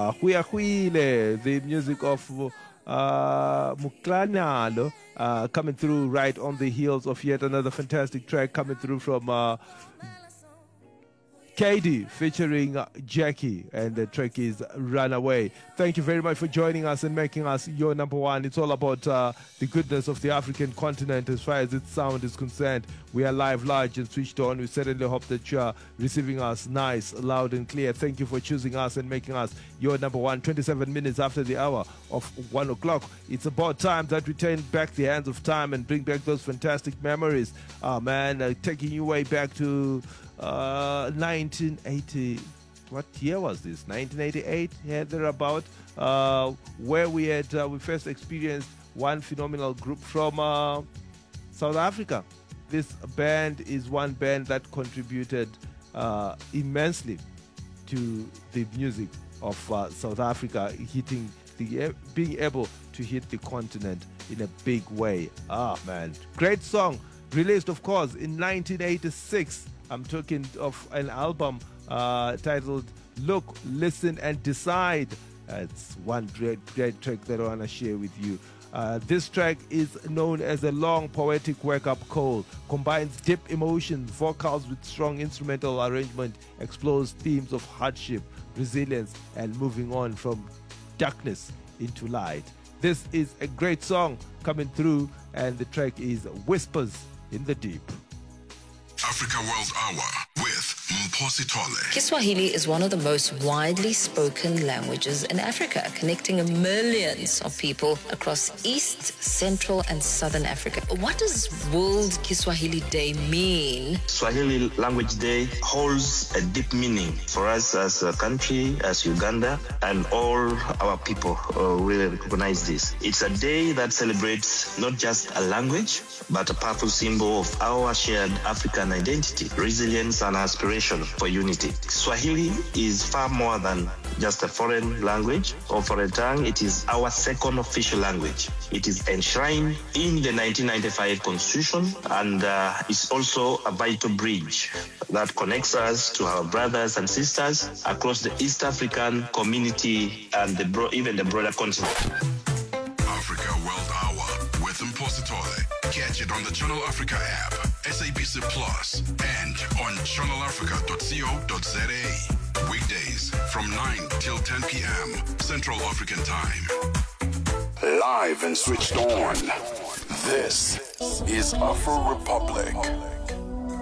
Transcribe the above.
Huile, the music of Muklanalo, coming through right on the heels of yet another fantastic track coming through from KD featuring Jackie, and the track is Runaway. Thank you very much for joining us and making us your number one. It's all about the goodness of the African continent as far as its sound is concerned. We are live, large, and switched on. We certainly hope that you are receiving us nice, loud, and clear. Thank you for choosing us and making us your number one. 27 minutes after the hour of 1 o'clock. It's about time that we turn back the hands of time and bring back those fantastic memories. Taking you way back to 1980. What year was this? 1988, yeah, thereabout, where we had we first experienced one phenomenal group from South Africa. This band is one band that contributed immensely to the music of South Africa, being able to hit the continent in a big way. Man, great song, released of course in 1986. I'm talking of an album titled Look, Listen and Decide. It's one great track that I want to share with you. This track is known as a long poetic wake-up call, combines deep emotion, vocals with strong instrumental arrangement, explores themes of hardship, resilience, and moving on from darkness into light. This is a great song coming through, and the track is Whispers in the Deep. Africa World Hour with Mphosi Tole. Kiswahili is one of the most widely spoken languages in Africa, connecting millions of people across East, Central, and Southern Africa. What does World Kiswahili Day mean? Swahili Language Day holds a deep meaning for us as a country, as Uganda, and all our people really recognize this. It's a day that celebrates not just a language, but a powerful symbol of our shared African identity, resilience, and aspiration for unity. Swahili is far more than just a foreign language or foreign tongue. It is our second official language. It is enshrined in the 1995 Constitution, and is also a vital bridge that connects us to our brothers and sisters across the East African community and even the broader continent. Africa World Hour with Mphosi Tole. Catch it on the Channel Africa app, SABC Plus, and on channelafrica.co.za. Weekdays from 9 till 10 p.m. Central African Time. Live and switched on. This is Afro Republic.